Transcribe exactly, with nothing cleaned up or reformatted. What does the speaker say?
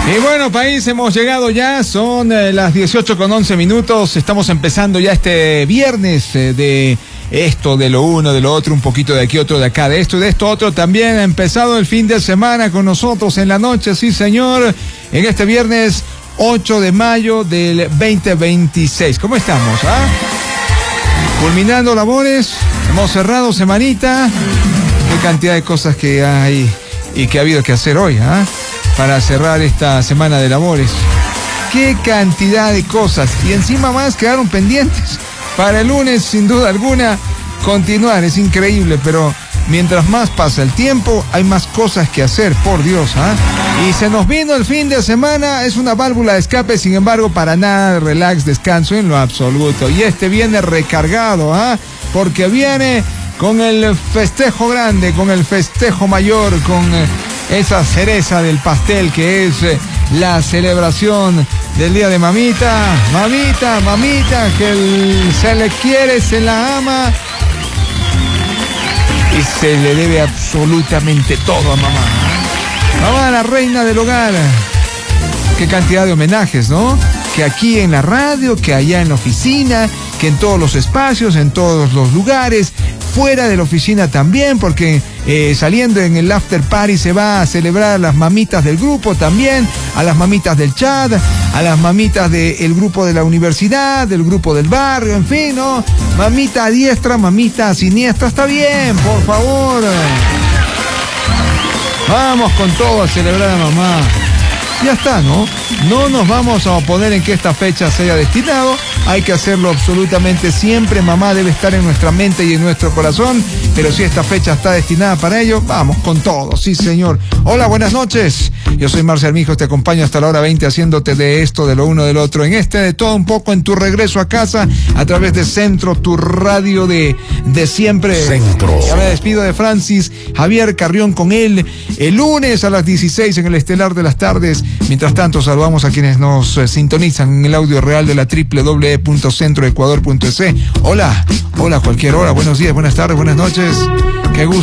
Y bueno, país, hemos llegado ya, son eh, las dieciocho con once minutos, estamos empezando ya este viernes eh, de esto, de lo uno, de lo otro, un poquito de aquí, otro de acá, de esto y de esto otro. También ha empezado el fin de semana con nosotros en la noche, sí señor, en este viernes ocho de mayo del veinte veintiséis. ¿Cómo estamos? Ah? Culminando labores, hemos cerrado semanita, qué cantidad de cosas que hay y que ha habido que hacer hoy, ¿ah? Para cerrar esta semana de labores. Qué cantidad de cosas. Y encima más quedaron pendientes para el lunes, sin duda alguna, continuar. Es increíble, pero mientras más pasa el tiempo, hay más cosas que hacer, por Dios, ¿ah? Y se nos vino el fin de semana, es una válvula de escape, sin embargo, para nada, relax, descanso en lo absoluto. Y este viene recargado, ¿ah? Porque viene con el festejo grande, con el festejo mayor, con eh, esa cereza del pastel que es eh, la celebración del Día de Mamita. Mamita, mamita, que el, se le quiere, se la ama y se le debe absolutamente todo a mamá. Mamá, la reina del hogar. Qué cantidad de homenajes, ¿no? Que aquí en la radio, que allá en la oficina, que en todos los espacios, en todos los lugares, fuera de la oficina también, porque eh, saliendo en el after party se va a celebrar a las mamitas del grupo también, a las mamitas del chat, a las mamitas del grupo de la universidad, del grupo del barrio, en fin, ¿no? Mamita a diestra, mamita a siniestra, está bien, por favor. Vamos con todo a celebrar a mamá. Ya está, ¿no? No nos vamos a oponer en que esta fecha sea destinado. Hay que hacerlo absolutamente siempre. Mamá debe estar en nuestra mente y en nuestro corazón. Pero si esta fecha está destinada para ello, vamos con todo. Sí, señor. Hola, buenas noches. Yo soy Marcial Mijos, te acompaño hasta la hora veinte haciéndote de esto, de lo uno, del otro. En este, de todo un poco, en tu regreso a casa, a través de Centro, tu radio de, de siempre. Centro. Ya me despido de Francis Javier Carrión con él el lunes a las dieciséis en el Estelar de las Tardes. Mientras tanto, saludamos a quienes nos eh, sintonizan en el audio real de la doble u doble u doble u punto centro ecuador punto es. Hola, hola, cualquier hora, buenos días, buenas tardes, buenas noches. Qué gusto.